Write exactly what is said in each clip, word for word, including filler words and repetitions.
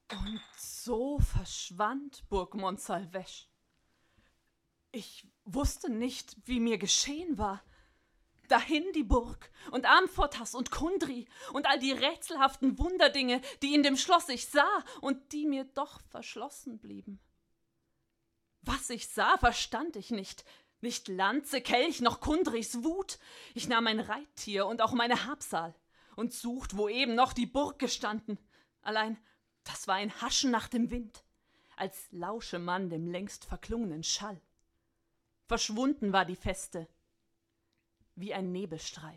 Und so verschwand Burg Montsalvesch. Ich wusste nicht, wie mir geschehen war. Dahin die Burg und Amfortas und Kundry und all die rätselhaften Wunderdinge, die in dem Schloss ich sah und die mir doch verschlossen blieben. Was ich sah, verstand ich nicht. Nicht Lanze, Kelch, noch Kundrys Wut. Ich nahm mein Reittier und auch meine Habsal und sucht, wo eben noch die Burg gestanden. Allein, das war ein Haschen nach dem Wind, als lausche man dem längst verklungenen Schall. Verschwunden war die Feste, wie ein Nebelstreif.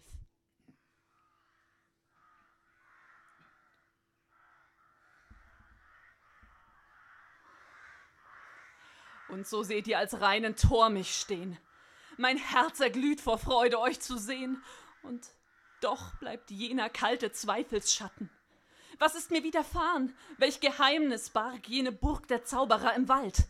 Und so seht ihr als reinen Tor mich stehen. Mein Herz erglüht vor Freude, euch zu sehen. Und doch bleibt jener kalte Zweifelsschatten. Was ist mir widerfahren? Welch Geheimnis barg jene Burg der Zauberer im Wald?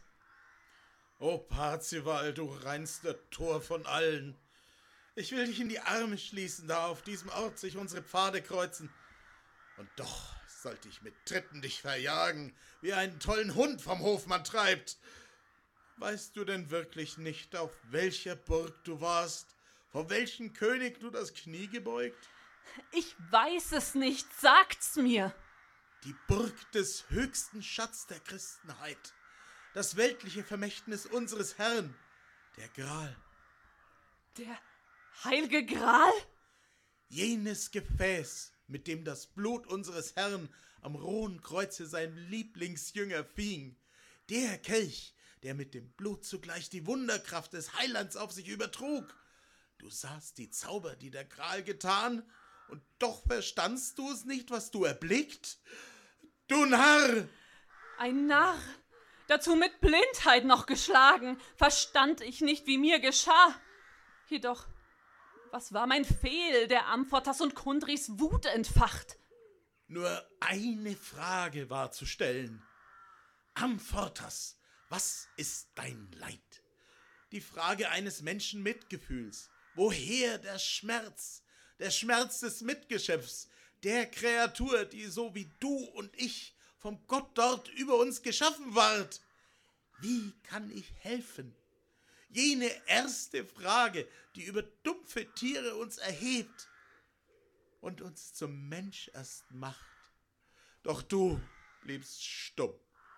O Parzival, du reinster Tor von allen. Ich will dich in die Arme schließen, da auf diesem Ort sich unsere Pfade kreuzen. Und doch sollte ich mit Tritten dich verjagen, wie einen tollen Hund vom Hofmann treibt. Weißt du denn wirklich nicht, auf welcher Burg du warst, vor welchem König du das Knie gebeugt? Ich weiß es nicht, sagt's mir. Die Burg des höchsten Schatz der Christenheit, das weltliche Vermächtnis unseres Herrn, der Gral. Der heilige Gral? Jenes Gefäß, mit dem das Blut unseres Herrn am rohen Kreuze seinem Lieblingsjünger fing. Der Kelch, der mit dem Blut zugleich die Wunderkraft des Heilands auf sich übertrug. Du sahst die Zauber, die der Gral getan, und doch verstandst du es nicht, was du erblickt? Du Narr! Ein Narr, dazu mit Blindheit noch geschlagen, verstand ich nicht, wie mir geschah. Jedoch, was war mein Fehl, der Amfortas und Kundrys Wut entfacht? Nur eine Frage war zu stellen. Amfortas, was ist dein Leid? Die Frage eines Menschen Mitgefühls. Woher der Schmerz? Der Schmerz des Mitgeschöpfs, der Kreatur, die so wie du und ich vom Gott dort über uns geschaffen ward. Wie kann ich helfen? Jene erste Frage, die über dumpfe Tiere uns erhebt und uns zum Mensch erst macht. Doch du bliebst stumm.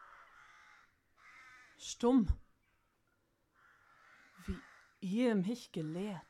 Stumm, wie ihr mich gelehrt.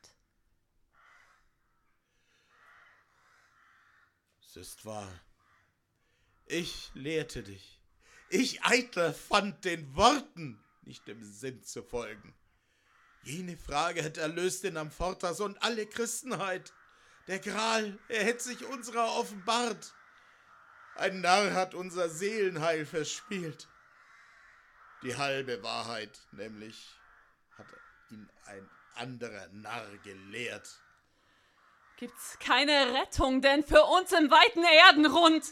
Es ist wahr. Ich lehrte dich. Ich, Eitler, fand den Worten, nicht dem Sinn zu folgen. Jene Frage hat erlöst den Amfortas und alle Christenheit. Der Gral, er hätte sich unserer offenbart. Ein Narr hat unser Seelenheil verspielt. Die halbe Wahrheit, nämlich, hat ihn ein anderer Narr gelehrt. Gibt's keine Rettung denn für uns im weiten Erdenrund?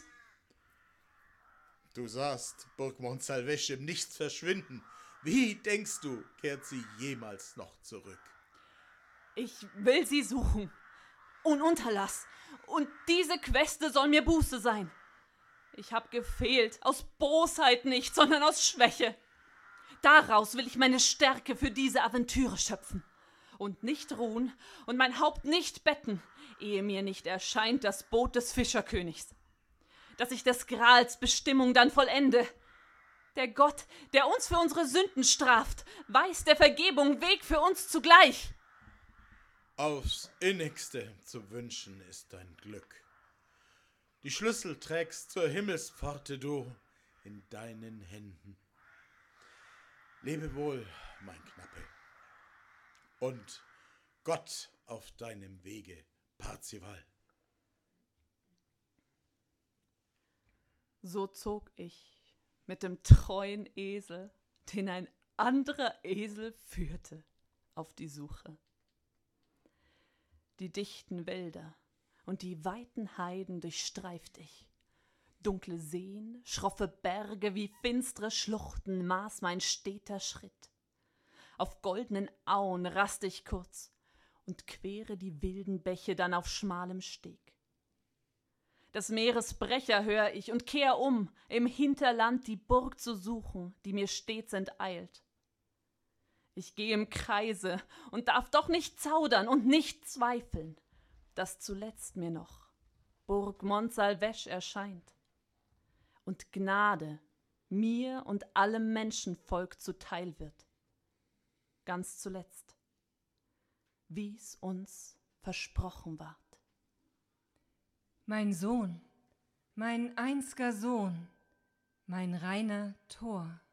Du sahst Burg Montsalvesch im Nichts verschwinden. Wie denkst du, kehrt sie jemals noch zurück? Ich will sie suchen. Ununterlass. Und diese Queste soll mir Buße sein. Ich hab gefehlt, aus Bosheit nicht, sondern aus Schwäche. Daraus will ich meine Stärke für diese Aventüre schöpfen. Und nicht ruhen und mein Haupt nicht betten, ehe mir nicht erscheint das Boot des Fischerkönigs. Dass ich des Grals Bestimmung dann vollende. Der Gott, der uns für unsere Sünden straft, weiß der Vergebung Weg für uns zugleich. Aufs Innigste zu wünschen ist dein Glück. Die Schlüssel trägst zur Himmelspforte du in deinen Händen. Lebe wohl, mein Knappe. Und Gott auf deinem Wege, Parzival. So zog ich mit dem treuen Esel, den ein anderer Esel führte, auf die Suche. Die dichten Wälder und die weiten Heiden durchstreift ich. Dunkle Seen, schroffe Berge wie finstre Schluchten maß mein steter Schritt. Auf goldenen Auen rast ich kurz und quere die wilden Bäche dann auf schmalem Steg. Des Meeres Brecher hör ich und kehr um, im Hinterland die Burg zu suchen, die mir stets enteilt. Ich geh im Kreise und darf doch nicht zaudern und nicht zweifeln, dass zuletzt mir noch Burg Montsalvesch erscheint und Gnade mir und allem Menschenvolk zuteil wird. Ganz zuletzt, wie's uns versprochen ward. Mein Sohn, mein einziger Sohn, mein reiner Tor.